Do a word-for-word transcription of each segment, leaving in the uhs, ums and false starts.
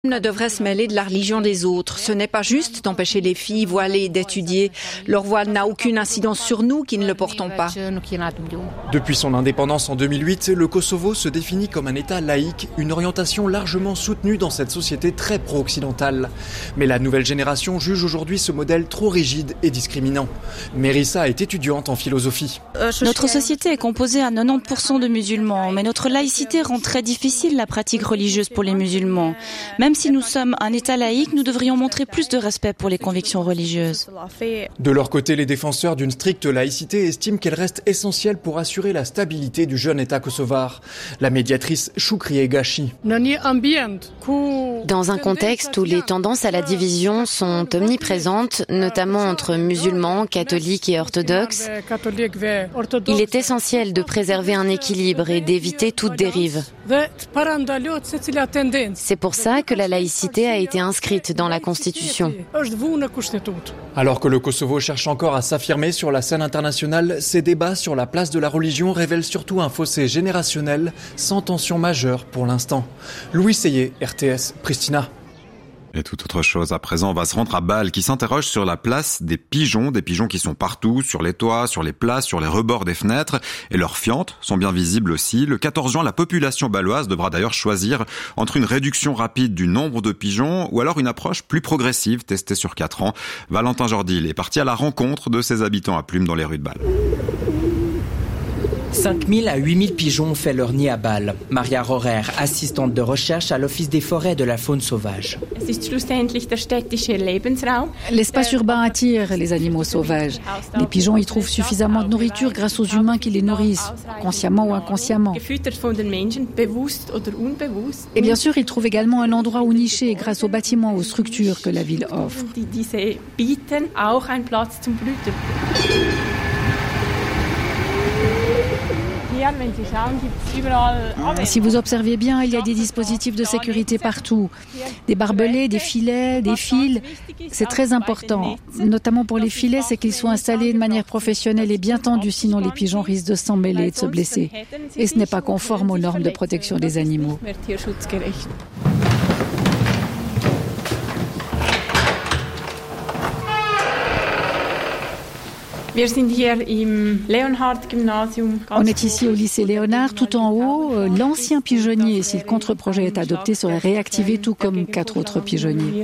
ne devrait se mêler de la religion des autres. Ce n'est pas juste d'empêcher les filles voilées d'étudier. Leur voile n'a aucune incidence sur nous qui ne le portons pas. Depuis son indépendance en deux mille huit, le Kosovo se définit comme un État laïque, une orientation largement soutenue dans cette société très pro-occidentale. Mais la nouvelle génération juge aujourd'hui ce modèle trop rigide et discriminant. Mérissa est étudiante en philosophie. Notre société est composée à quatre-vingt-dix pour cent de musulmans, mais notre laïcité rend très difficile la pratique religieuse pour les musulmans. Même si nous sommes un État laïque, nous devrions montrer plus de respect pour les convictions religieuses. De leur côté, les défenseurs d'une stricte laïcité estiment qu'elle reste essentielle pour assurer la stabilité du jeune État kosovar. La médiatrice Shukriye Gashi. Dans un contexte où les tendances à la division sont omniprésentes, notamment entre musulmans, catholiques et orthodoxes, il est essentiel de préserver un équilibre et d'éviter toute dérive. C'est pour ça que la laïcité a été inscrite dans la Constitution. Alors que le Kosovo cherche encore à s'affirmer sur la scène internationale, ces débats sur la place de la religion révèlent surtout un fossé générationnel sans tension majeure pour l'instant. Louis Seyé, R T S, Pristina. Et toute autre chose, à présent, on va se rendre à Bâle, qui s'interroge sur la place des pigeons, des pigeons qui sont partout, sur les toits, sur les places, sur les rebords des fenêtres, et leurs fientes sont bien visibles aussi. Le quatorze juin, la population bâloise devra d'ailleurs choisir entre une réduction rapide du nombre de pigeons ou alors une approche plus progressive testée sur quatre ans. Valentin Jordil est parti à la rencontre de ses habitants à plumes dans les rues de Bâle. cinq mille à huit mille pigeons ont fait leur nid à Bâle. Maria Rohrer, assistante de recherche à l'Office des forêts de la faune sauvage. L'espace urbain attire les animaux sauvages. Les pigeons y trouvent suffisamment de nourriture grâce aux humains qui les nourrissent, consciemment ou inconsciemment. Et bien sûr, ils trouvent également un endroit où nicher grâce aux bâtiments, aux structures que la ville offre. Si vous observez bien, il y a des dispositifs de sécurité partout. Des barbelés, des filets, des fils. C'est très important. Notamment pour les filets, c'est qu'ils soient installés de manière professionnelle et bien tendus, sinon les pigeons risquent de s'en mêler et de se blesser. Et ce n'est pas conforme aux normes de protection des animaux. On est ici au lycée Léonard, tout en haut. L'ancien pigeonnier, si le contre-projet est adopté, serait réactivé tout comme quatre autres pigeonniers.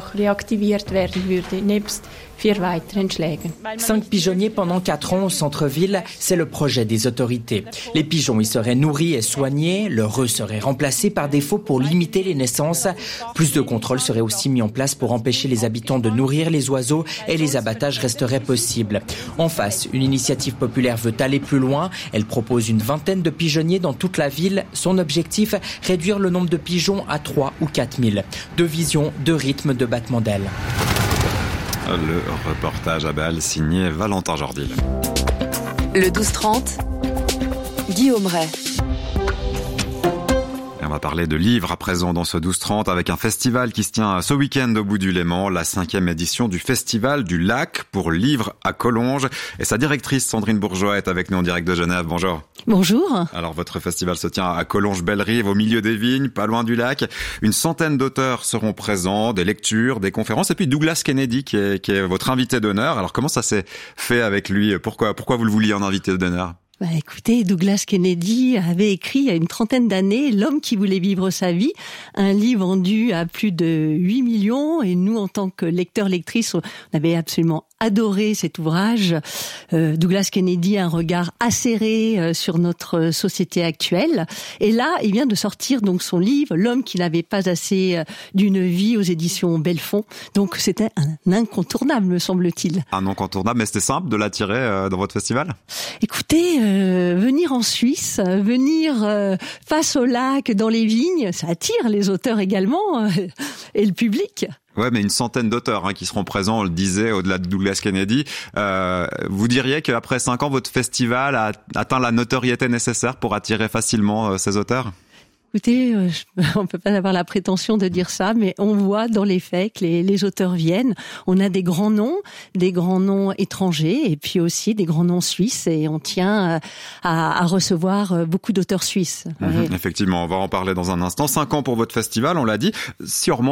Cinq pigeonniers pendant quatre ans au centre-ville, c'est le projet des autorités. Les pigeons y seraient nourris et soignés, leur œuf serait remplacé par des faux pour limiter les naissances. Plus de contrôles seraient aussi mis en place pour empêcher les habitants de nourrir les oiseaux et les abattages resteraient possibles. En face, une initiative populaire veut aller plus loin. Elle propose une vingtaine de pigeonniers dans toute la ville. Son objectif, réduire le nombre de pigeons à trois ou quatre mille. De vision, de rythme, de battement d'ailes. Le reportage à Bâle signé Valentin Jordil. Le douze trente, Guillaume Ray. Et on va parler de livres à présent dans ce douze trente avec un festival qui se tient ce week-end au bout du Léman, la cinquième édition du Festival du Lac pour livres à Collonges. Et sa directrice Sandrine Bourgeois est avec nous en direct de Genève. Bonjour. Bonjour. Alors votre festival se tient à Collonges-Belle-Rive, au milieu des vignes, pas loin du lac. Une centaine d'auteurs seront présents, des lectures, des conférences, et puis Douglas Kennedy qui est, qui est votre invité d'honneur. Alors comment ça s'est fait avec lui? Pourquoi, pourquoi vous le vouliez en invité d'honneur? Bah, écoutez, Douglas Kennedy avait écrit il y a une trentaine d'années « L'homme qui voulait vivre sa vie », un livre vendu à plus de huit millions, et nous, en tant que lecteurs-lectrices, on avait absolument adoré cet ouvrage. Euh, Douglas Kennedy a un regard acéré euh, sur notre société actuelle. Et là, il vient de sortir donc son livre « L'homme qui n'avait pas assez euh, d'une vie » aux éditions Belfond. Donc c'était un incontournable, me semble-t-il. Un incontournable, mais c'était simple de l'attirer euh, dans votre festival? Écoutez, euh, venir en Suisse, venir euh, face au lac, dans les vignes, ça attire les auteurs également euh, et le public. Ouais, mais une centaine d'auteurs hein, qui seront présents, on le disait, au-delà de Douglas Kennedy. Euh, vous diriez qu'après cinq ans, votre festival a atteint la notoriété nécessaire pour attirer facilement euh, ces auteurs ? Écoutez, euh, on peut pas avoir la prétention de dire ça, mais on voit dans les faits que les, les auteurs viennent. On a des grands noms, des grands noms étrangers, et puis aussi des grands noms suisses, et on tient à, à recevoir beaucoup d'auteurs suisses. Mmh, ouais. Effectivement, on va en parler dans un instant. Cinq ans pour votre festival, on l'a dit. Sûrement